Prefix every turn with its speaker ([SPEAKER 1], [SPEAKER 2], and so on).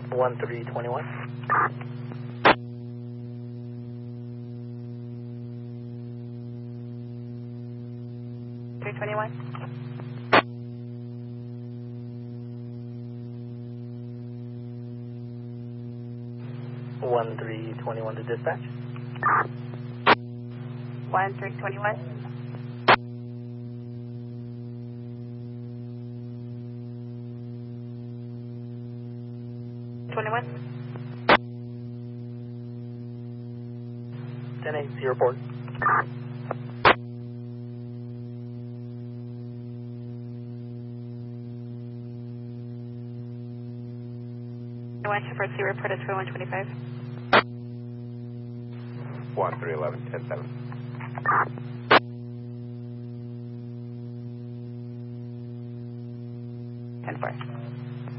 [SPEAKER 1] 1321.
[SPEAKER 2] 321.
[SPEAKER 1] 1321 to dispatch.
[SPEAKER 2] 1321. 21.
[SPEAKER 1] 10-8, see your report.
[SPEAKER 2] Shepard, see report at 2125.
[SPEAKER 3] 1311, 107.
[SPEAKER 2] 10-4.